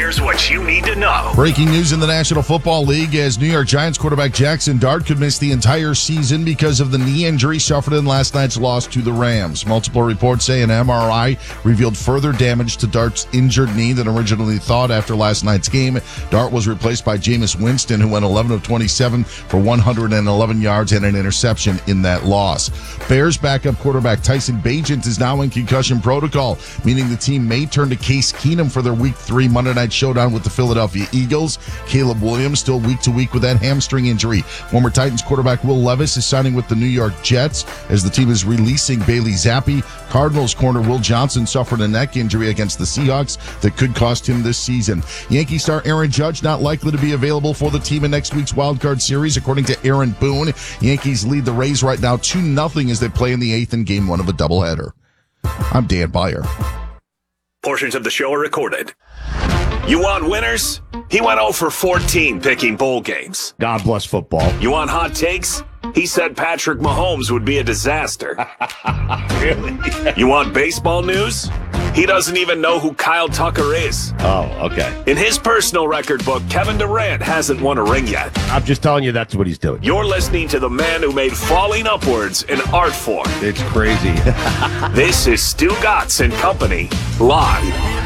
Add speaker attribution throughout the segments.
Speaker 1: Here's what you need to know.
Speaker 2: Breaking news in the National Football League as New York Giants quarterback Jackson Dart could miss the entire season because of the knee injury suffered in last night's loss to the Rams. Multiple reports say an MRI revealed further damage to Dart's injured knee than originally thought after last night's game. Dart was replaced by Jameis Winston, who went 11 of 27 for 111 yards and an interception in that loss. Bears backup quarterback Tyson Bagent is now in concussion protocol, meaning the team may turn to Case Keenum for their Week 3 Monday night showdown with the Philadelphia Eagles. Caleb Williams still week to week with that hamstring injury. Former Titans quarterback Will Levis is signing with the New York Jets as the team is releasing Bailey Zappi. Cardinals corner Will Johnson suffered a neck injury against the Seahawks that could cost him this season. Yankee star Aaron Judge not likely to be available for the team in next week's wildcard series, according to Aaron Boone. Yankees lead the Rays right now 2-0 as they play in the 8th in Game 1 of a doubleheader. I'm Dan Beyer.
Speaker 1: Portions of the show are recorded. You want winners? He went 0 for 14 picking bowl games.
Speaker 3: God bless football.
Speaker 1: You want hot takes? He said Patrick Mahomes would be a disaster.
Speaker 3: Really?
Speaker 1: You want baseball news? He doesn't even know who Kyle Tucker is.
Speaker 3: Oh, okay.
Speaker 1: In his personal record book, Kevin Durant hasn't won a ring yet.
Speaker 3: I'm just telling you that's what he's doing.
Speaker 1: You're listening to the man who made falling upwards an art form.
Speaker 3: It's crazy.
Speaker 1: This is Stu Gatz and Company, live.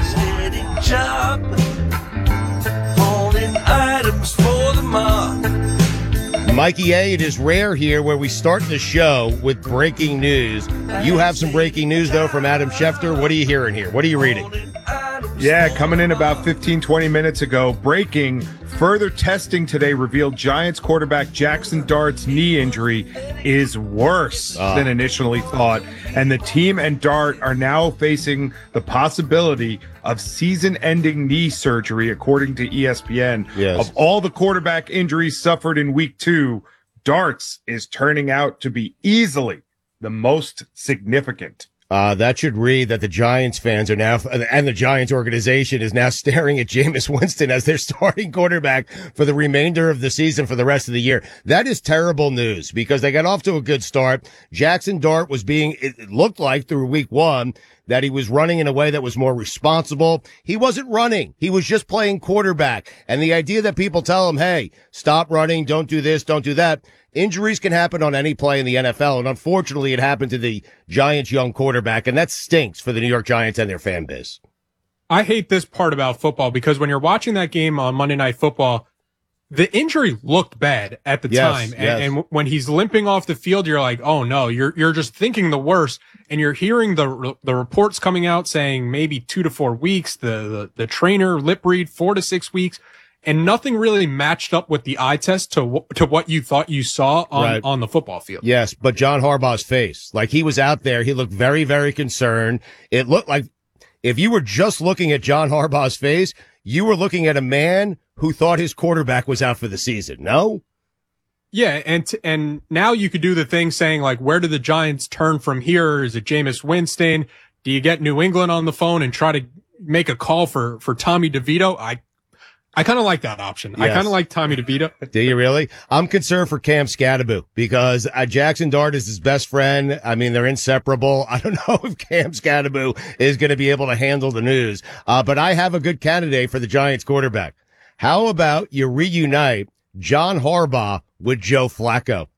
Speaker 4: Job, holding items for the mob.
Speaker 3: Mikey A., it is rare here where we start the show with breaking news. You have some breaking news, though, from Adam Schefter. What are you hearing here? What are you reading?
Speaker 5: Yeah, coming in about 15, 20 minutes ago. Breaking. Further testing today revealed Giants quarterback Jackson Dart's knee injury is worse than initially thought. And the team and Dart are now facing the possibility of season-ending knee surgery, according to ESPN.
Speaker 3: Yes.
Speaker 5: Of all the quarterback injuries suffered in Week 2, Dart's is turning out to be easily the most significant.
Speaker 3: That should read that the Giants fans are now, and the Giants organization is now staring at Jameis Winston as their starting quarterback for the remainder of the season for the rest of the year. That is terrible news because they got off to a good start. Jackson Dart was it looked like through Week 1 that he was running in a way that was more responsible. He wasn't running. He was just playing quarterback. And the idea that people tell him, hey, stop running, don't do this, don't do that. Injuries can happen on any play in the NFL, and unfortunately it happened to the Giants' young quarterback, and that stinks for the New York Giants and their fan base.
Speaker 6: I hate this part about football because when you're watching that game on Monday Night Football, the injury looked bad at the time. And when he's limping off the field, you're like, oh no, you're just thinking the worst. And you're hearing the reports coming out saying maybe 2 to 4 weeks, the trainer lip read 4 to 6 weeks. And nothing really matched up with the eye test to what you thought you saw on the football field.
Speaker 3: Yes, but John Harbaugh's face, like he was out there, he looked very, very concerned. It looked like if you were just looking at John Harbaugh's face, you were looking at a man who thought his quarterback was out for the season. No?
Speaker 6: Yeah, and now you could do the thing saying, like, where do the Giants turn from here? Is it Jameis Winston? Do you get New England on the phone and try to make a call for Tommy DeVito? I kind of like that option. Yes. I kind of like Tommy DeVito.
Speaker 3: Do you really? I'm concerned for Cam Scatterbo because Jackson Dart is his best friend. I mean, they're inseparable. I don't know if Cam Scatterbo is going to be able to handle the news. But I have a good candidate for the Giants quarterback. How about you reunite John Harbaugh with Joe Flacco?